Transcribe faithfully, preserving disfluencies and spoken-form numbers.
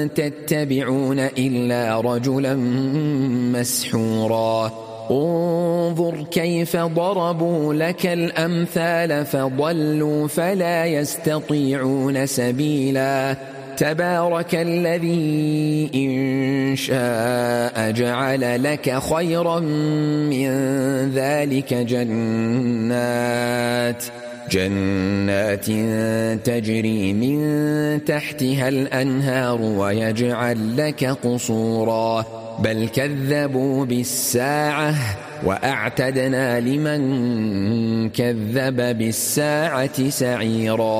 تتبعون إلا رجلا مسحورا انظر كيف ضربوا لك الأمثال فضلوا فلا يستطيعون سبيلا تبارك الذي إن شاء جعل لك خيرا من ذلك جنات جنات تجري من تحتها الأنهار ويجعل لك قصورا بل كذبوا بالساعة وأعتدنا لمن كذب بالساعة سعيرا